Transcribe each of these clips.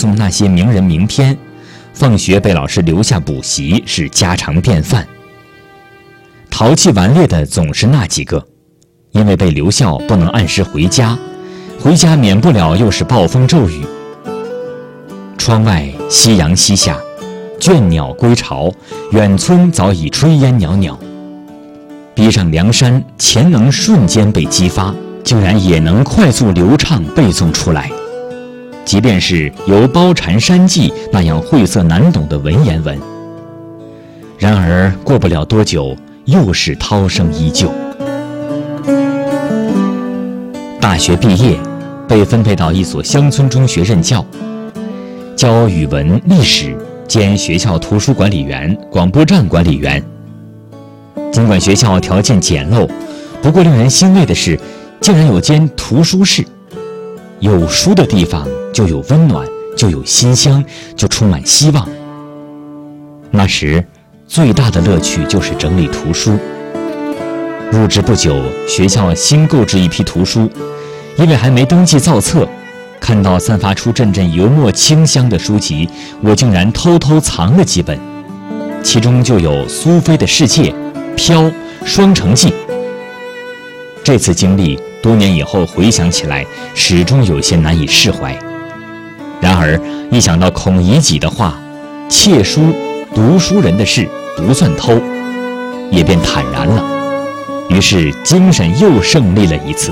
诵那些名人名篇，放学被老师留下补习是家常便饭。淘气顽劣的总是那几个，因为被留校不能按时回家，回家免不了又是暴风骤雨。窗外夕阳西下，倦鸟归巢，远村早已炊烟袅袅。逼上梁山，潜能瞬间被激发，竟然也能快速流畅背诵出来。即便是有《包禅山记》那样晦涩难懂的文言文，然而过不了多久，又是涛声依旧。大学毕业，被分配到一所乡村中学任教，教语文、历史，兼学校图书管理员、广播站管理员。尽管学校条件简陋，不过令人欣慰的是，竟然有间图书室。有书的地方就有温暖，就有馨香，就充满希望。那时最大的乐趣就是整理图书。入职不久，学校新购置一批图书，因为还没登记造册，看到散发出阵阵油墨清香的书籍，我竟然偷偷藏了几本，其中就有苏菲的世界、飘、双城记。这次经历多年以后回想起来，始终有些难以释怀。然而一想到孔乙己的话，窃书读书人的事不算偷，也便坦然了。于是精神又胜利了一次。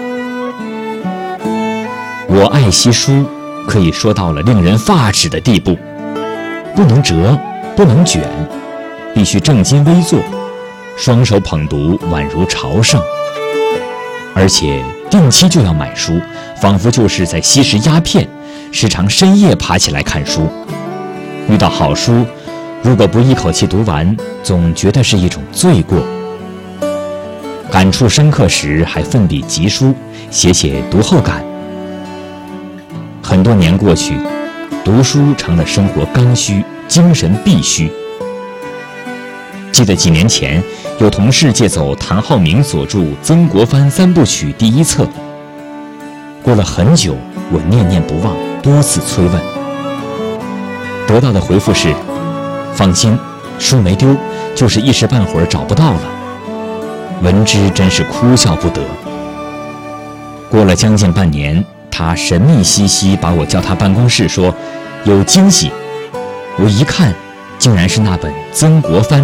我爱惜书，可以说到了令人发指的地步。不能折，不能卷，必须正襟危坐，双手捧读，宛如朝圣。而且定期就要买书，仿佛就是在吸食鸦片，时常深夜爬起来看书。遇到好书，如果不一口气读完，总觉得是一种罪过。感触深刻时，还奋笔疾书，写写读后感。很多年过去，读书成了生活刚需，精神必须。记得几年前，有同事借走谭浩明所著《曾国藩三部曲》第一册。过了很久，我念念不忘，多次催问。得到的回复是：放心，书没丢，就是一时半会儿找不到了。闻之真是哭笑不得。过了将近半年，他神秘兮兮把我叫他办公室说有惊喜。我一看，竟然是那本《曾国藩》。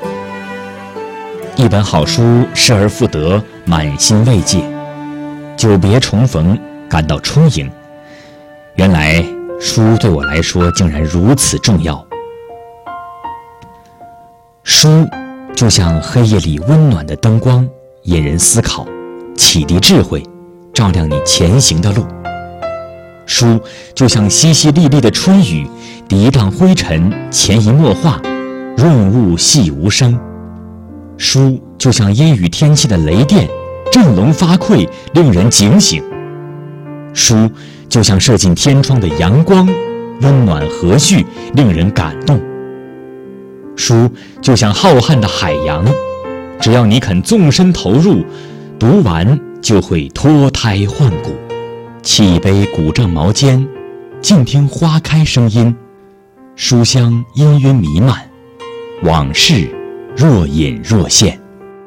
一本好书，失而复得，满心慰藉；久别重逢，感到充盈。原来书对我来说竟然如此重要。书就像黑夜里温暖的灯光，引人思考，启迪智慧，照亮你前行的路。书就像淅淅沥沥的春雨，涤荡灰尘，潜移默化，润物细无声。书就像阴雨天气的雷电，振聋发聩，令人警醒。书就像射进天窗的阳光，温暖和煦，令人感动。书就像浩瀚的海洋，只要你肯纵身投入，读完就会脱胎换骨。沏一杯古正毛尖，静听花开声音，书香氤氲弥漫，往事若隐若现。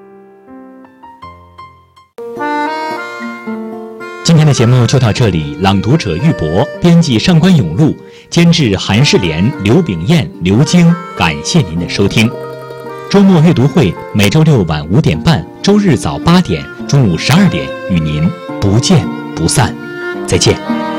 今天的节目就到这里，朗读者玉博，编辑上官永禄，监制韩世莲、刘炳燕、刘晶。感谢您的收听。周末阅读会每周六晚5点半，周日早8点，中午12点，与您不见不散。再见。